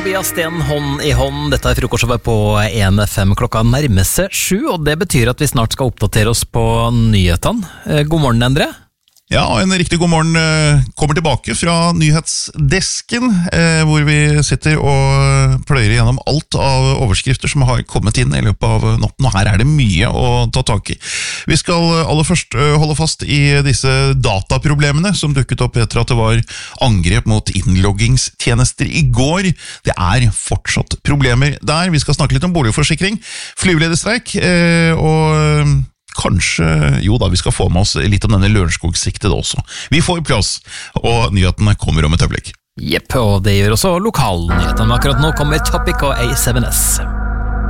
Tobias Sten, hånd i hånd. Dette frokostshowet på 1FM. Klokka nærmer seg 7, og det betyr at vi snart skal oppdatere oss på nyhetene. God morgen, Endre. Ja, og en riktig god morgen kommer tilbake fra nyhetsdesken, hvor vi sitter og pløyer gjennom alt av overskrifter som har kommet inn i løpet av natten, og her er det mye å ta tak i. Vi skal aller først holde fast i disse dataproblemene som dukket opp etter at det var angrep mot innloggingstjenester i går. Det er fortsatt problemer der. Vi skal snakke litt om boligforsikring, flyvelederstreik og kanskje, jo da, vi skal få med oss litt om denne Lørenskog-siktede også. Vi får plass, og nyhetene kommer om et øyeblikk. Jepp, og det gjør også lokalnyhetene. Akkurat nå kommer Topic og A7S.